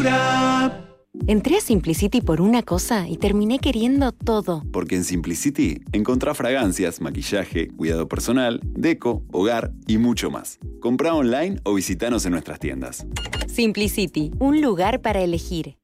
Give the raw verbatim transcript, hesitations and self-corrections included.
Natura. Entré a Simplicity por una cosa y terminé queriendo todo. Porque en Simplicity encontrá fragancias, maquillaje, cuidado personal, deco, hogar y mucho más. Comprá online o visitanos en nuestras tiendas. Simplicity, un lugar para elegir.